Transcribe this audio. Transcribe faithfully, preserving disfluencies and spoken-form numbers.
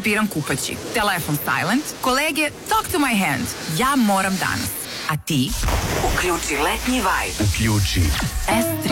biram kupaći. Telefon silent, kolege talk to my hand. Ja moram danas. A ti? Uključi letnji vibe. Uključi S tri